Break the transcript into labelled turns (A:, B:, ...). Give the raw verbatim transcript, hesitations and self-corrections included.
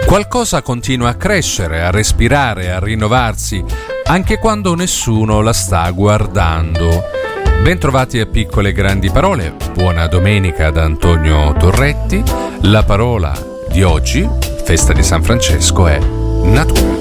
A: Qualcosa continua a crescere, a respirare, a rinnovarsi, anche quando nessuno la sta guardando. Bentrovati a Piccole Grandi Parole, buona domenica da Antonio Torretti. La parola di oggi, festa di San Francesco, è natura.